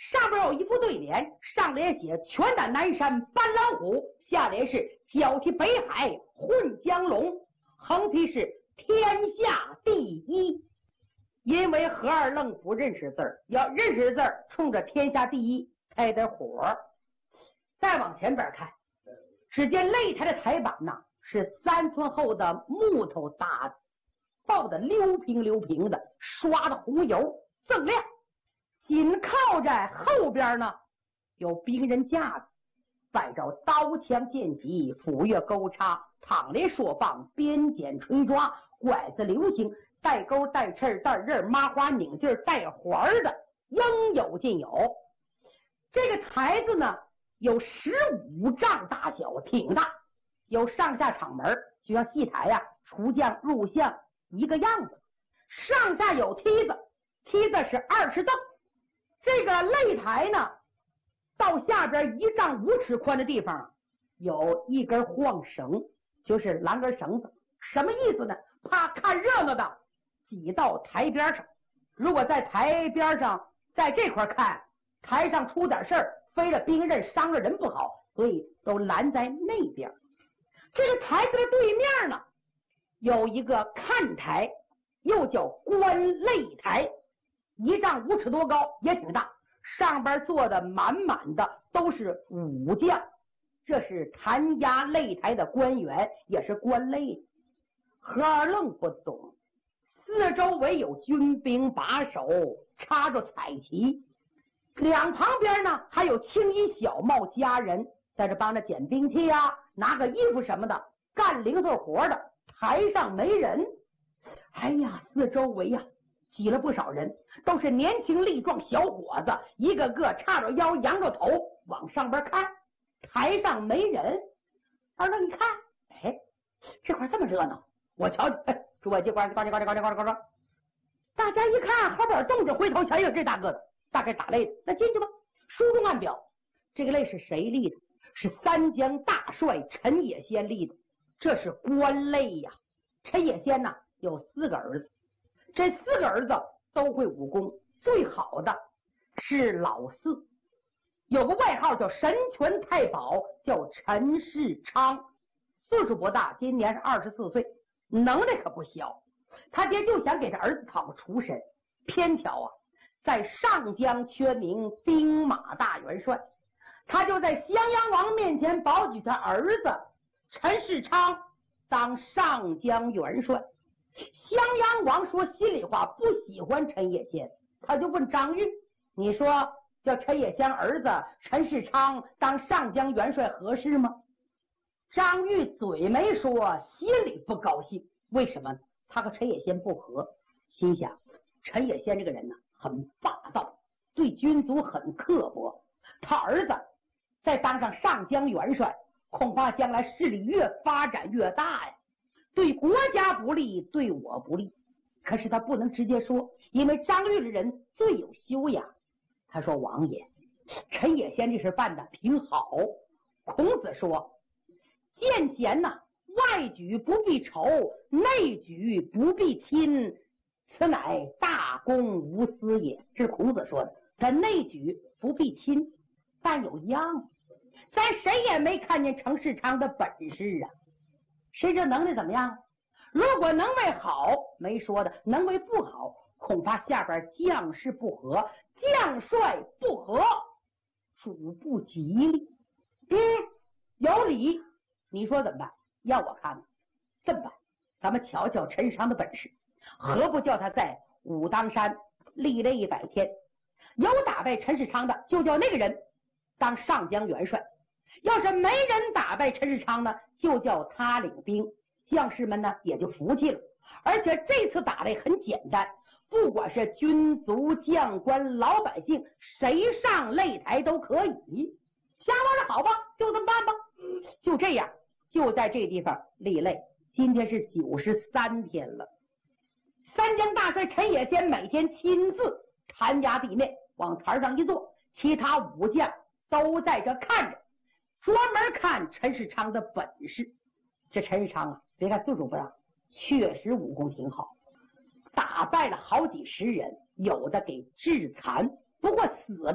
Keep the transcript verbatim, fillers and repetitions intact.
上边有一副对联，上联写拳打南山搬老虎，下联是脚踢北海混江龙，横批是天下第一。因为何二愣不认识字儿，要认识字儿，冲着天下第一才得火。再往前边看，只见擂台的台板呐是三寸厚的木头搭的，爆的溜平溜平的，刷的红油锃亮。紧靠在后边呢有兵人架子，摆着刀枪剑戟斧钺钩叉，躺连说放鞭锏锤抓，拐子流星，带钩带刺带刃麻花拧劲带环的应有尽有。这个台子呢有十五丈大小，挺大，有上下场门，就像戏台呀、啊、出将入相一个样子。上下有梯子，梯子是二十凳。这个擂台呢到下边一丈五尺宽的地方有一根晃绳，就是栏杆绳子。什么意思呢？怕看热闹的挤到台边上，如果在台边上在这块看，台上出点事儿，飞了兵刃伤了人不好，所以都拦在那边。这个台子的对面呢有一个看台，又叫观擂台，一丈五尺多高，也挺大，上边坐的满满的都是武将，这是谭家擂台的官员，也是官擂。何二愣不懂，四周围有军兵把守，插着彩旗，两旁边呢还有青衣小帽家人在这帮着捡兵器啊，拿个衣服什么的，干零碎活的。台上没人，哎呀，四周围呀、啊、挤了不少人，都是年轻力壮小伙子，一个个叉着腰扬着头往上边看。台上没人，二愣一看，哎，这块这么热闹，我瞧瞧，哎，诸位机关，呱唧呱唧呱唧呱唧呱唧，大家一看后边动静，回头瞧，有这大个子，大概打擂的，那进去吧。书中暗表，这个擂是谁立的？是三江大帅陈野先立的，这是官擂呀。陈野先呐有四个儿子，这四个儿子都会武功，最好的是老四，有个外号叫神拳太保，叫陈世昌，岁数不大，今年是二十四岁，能耐可不小。他爹就想给他儿子讨个出身，偏巧啊在上江缺名兵马大元帅，他就在襄阳王面前保举他儿子陈世昌当上江元帅。襄阳王说心里话，不喜欢陈野先，他就问张玉，你说叫陈野先儿子陈世昌当上江元帅合适吗？张玉嘴没说，心里不高兴。为什么？他和陈野先不和，心想陈野先这个人呢很霸道，对军族很刻薄，他儿子再当上上江元帅，恐怕将来势力越发展越大呀，对国家不利，对我不利。可是他不能直接说，因为张玉的人最有修养。他说，王爷，陈野先这事办的挺好。孔子说，见贤呐、啊，外举不必仇，内举不必亲，此乃大公无私也。这是孔子说的。咱内举不必亲，但有样，咱谁也没看见程世昌的本事啊，谁这能耐怎么样？如果能为好没说的，能为不好，恐怕下边将士不和，将帅不和，主不吉利。嗯，有理，你说怎么办？要我看这么办，咱们瞧瞧陈世昌的本事，何不叫他在武当山立擂一百天，有打败陈世昌的就叫那个人当上江元帅，要是没人打败陈世昌呢，就叫他领兵，将士们呢也就服气了。而且这次打擂很简单，不管是军卒将官老百姓，谁上擂台都可以。瞎玩的好吧，就这么办吧。就这样，就在这地方立擂，今天是九十三天了。三江大帅陈野先每天亲自弹压地面，往台上一坐，其他武将都在这看着，专门看陈世昌的本事。这陈世昌啊，别看岁数不大，确实武功挺好，打败了好几十人，有的给致残，不过死